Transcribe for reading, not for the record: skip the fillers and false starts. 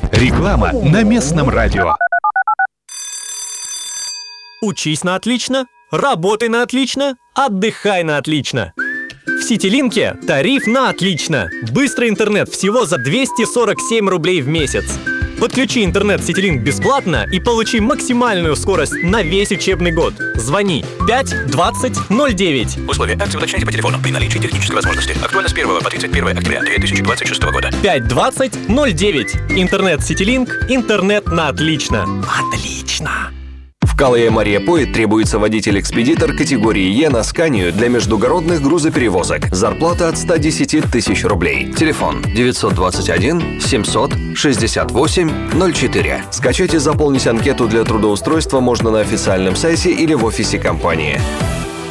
Реклама на местном радио. Учись на отлично, работай на отлично, отдыхай на отлично. В Ситилинке тариф на отлично. Быстрый интернет всего за 247 рублей в месяц. Подключи интернет Ситилинк бесплатно и получи максимальную скорость на весь учебный год. Звони 5 20 09. Условия акции уточняйте по телефону при наличии технической возможности. Актуально с 1 по 31 октября 2026 года. 5 20 09. Интернет Ситилинк. Интернет на отлично. Отлично! В Калые Мария Поэт требуется водитель-экспедитор категории Е на Сканию для междугородных грузоперевозок. Зарплата от 110 тысяч рублей. Телефон 921 700 68 04. Скачать и заполнить анкету для трудоустройства можно на официальном сайте или в офисе компании.